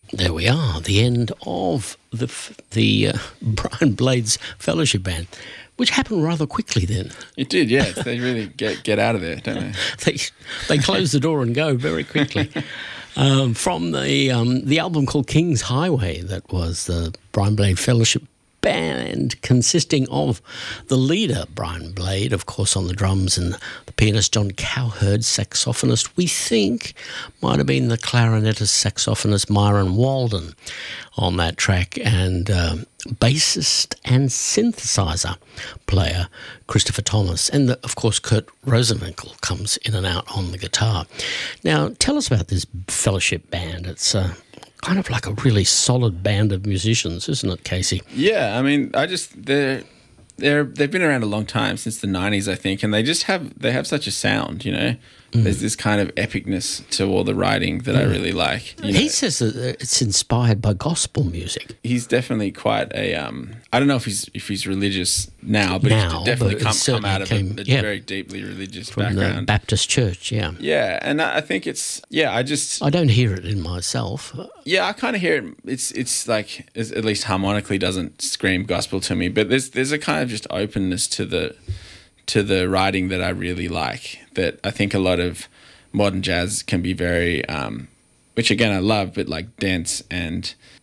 There we are, the end of the Brian Blades Fellowship Band, which happened rather quickly then. It did, yeah. They really get out of there, don't they? They close the door and go very quickly. From the album called King's Highway, that was the Brian Blade Fellowship Band, consisting of the leader, Brian Blade, of course, on the drums, and the pianist, John Cowherd, saxophonist, we think might have been the clarinetist, saxophonist, Myron Walden on that track, and bassist and synthesizer player, Christopher Thomas, and, of course, Kurt Rosenwinkel comes in and out on the guitar. Now, tell us about this Fellowship Band. It's kind of like a really solid band of musicians, isn't it, Casey? Yeah, I mean, they've been around a long time, since the 90s, I think, and they have such a sound, you know. There's this kind of epicness to all the writing that I really like. You know? He says that it's inspired by gospel music. He's definitely quite a I don't know if he's religious now, but he's definitely come out of a very deeply religious from background. The Baptist church, yeah. Yeah, and I think I don't hear it in myself. Yeah, I kind of hear it. It's like, at least harmonically, doesn't scream gospel to me, but there's a kind of just openness to the writing that I really like, that I think a lot of modern jazz can be very, which again I love, but like dense and